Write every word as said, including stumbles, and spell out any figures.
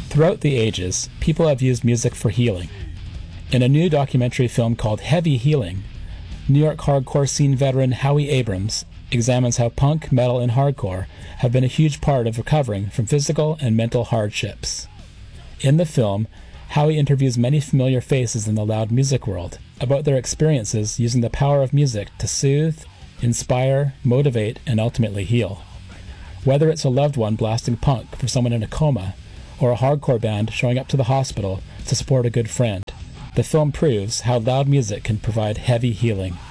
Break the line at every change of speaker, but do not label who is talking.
Throughout the ages, people have used music for healing. In a new documentary film called Heavy Healing, New York hardcore scene veteran Howie Abrams examines how punk, metal, and hardcore have been a huge part of recovering from physical and mental hardships. In the film, Howie interviews many familiar faces in the loud music world about their experiences using the power of music to soothe, inspire, motivate, and ultimately heal. Whether it's a loved one blasting punk for someone in a coma, or a hardcore band showing up to the hospital to support a good friend, the film proves how loud music can provide heavy healing.